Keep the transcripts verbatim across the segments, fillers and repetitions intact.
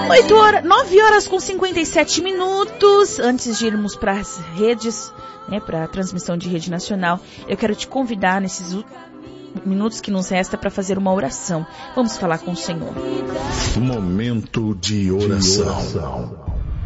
oito horas, nove horas com cinquenta e sete minutos. Antes de irmos para as redes, né, para a transmissão de rede nacional, eu quero te convidar nesses minutos que nos resta para fazer uma oração. Vamos falar com o Senhor. Momento de oração.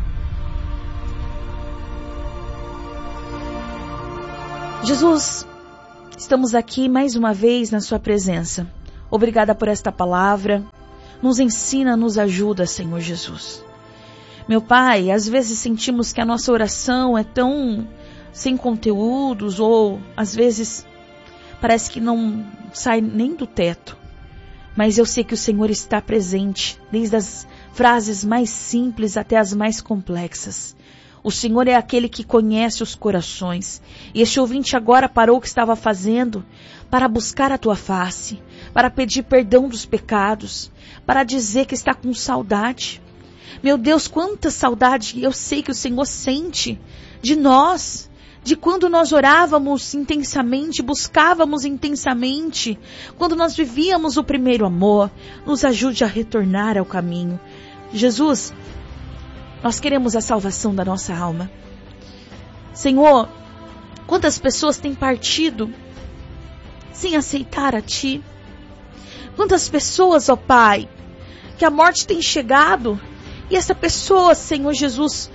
Jesus, estamos aqui mais uma vez na sua presença. Obrigada por esta palavra. Nos ensina, nos ajuda, Senhor Jesus. Meu Pai, às vezes sentimos que a nossa oração é tão sem conteúdos, ou às vezes parece que não sai nem do teto. Mas eu sei que o Senhor está presente, desde as frases mais simples até as mais complexas. O Senhor é aquele que conhece os corações. E este ouvinte agora parou o que estava fazendo para buscar a tua face, para pedir perdão dos pecados, para dizer que está com saudade. Meu Deus, quanta saudade eu sei que o Senhor sente de nós, de quando nós orávamos intensamente, buscávamos intensamente, quando nós vivíamos o primeiro amor. Nos ajude a retornar ao caminho. Jesus, nós queremos a salvação da nossa alma. Senhor, quantas pessoas têm partido sem aceitar a Ti? Quantas pessoas, ó Pai, que a morte tem chegado e essa pessoa, Senhor Jesus,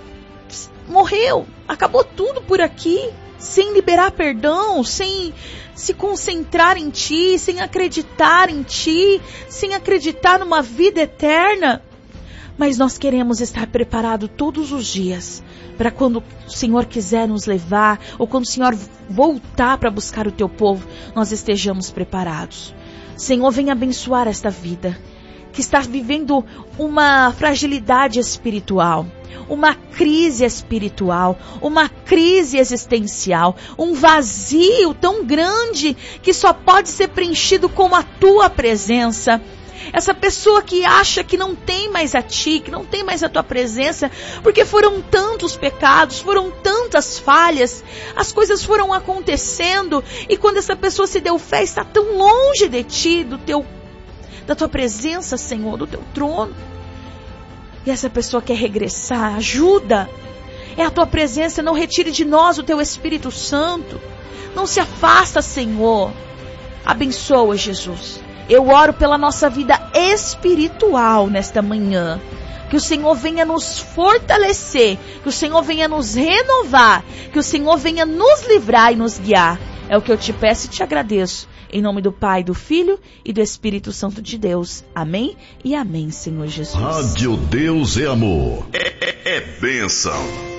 morreu, acabou tudo por aqui, sem liberar perdão, sem se concentrar em Ti, sem acreditar em Ti, sem acreditar numa vida eterna. Mas nós queremos estar preparados todos os dias para quando o Senhor quiser nos levar, ou quando o Senhor voltar para buscar o Teu povo, nós estejamos preparados. Senhor, venha abençoar esta vida que está vivendo uma fragilidade espiritual, uma crise espiritual, uma crise existencial, um vazio tão grande que só pode ser preenchido com a Tua presença. Essa pessoa que acha que não tem mais a Ti, que não tem mais a Tua presença, porque foram tantos pecados, foram tantas falhas, as coisas foram acontecendo, e quando essa pessoa se deu fé, está tão longe de Ti, do teu, da Tua presença, Senhor, do Teu trono. E essa pessoa quer regressar, ajuda. É a Tua presença, não retire de nós o Teu Espírito Santo. Não se afasta, Senhor. Abençoa, Jesus. Eu oro pela nossa vida espiritual nesta manhã. Que o Senhor venha nos fortalecer, que o Senhor venha nos renovar, que o Senhor venha nos livrar e nos guiar. É o que eu te peço e te agradeço. Em nome do Pai, do Filho e do Espírito Santo de Deus. Amém e amém, Senhor Jesus. Rádio Deus é Amor. É, é, é bênção.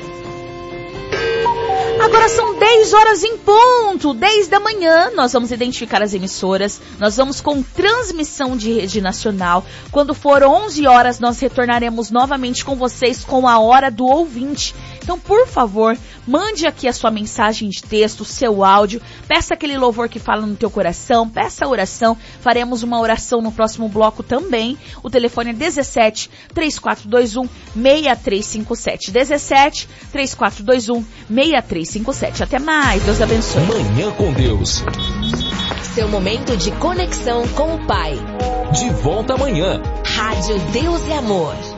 Agora são dez horas em ponto, dez da manhã, nós vamos identificar as emissoras, nós vamos com transmissão de rede nacional. Quando for onze horas, nós retornaremos novamente com vocês com a Hora do Ouvinte. Então, por favor, mande aqui a sua mensagem de texto, o seu áudio, peça aquele louvor que fala no teu coração, peça a oração, faremos uma oração no próximo bloco também. O telefone é dezessete, três quatro dois um, seis três cinco sete, dezessete, três quatro dois um, seis três cinco sete. Até mais, Deus abençoe. Manhã com Deus. Seu momento de conexão com o Pai. De volta amanhã. Rádio Deus e Amor.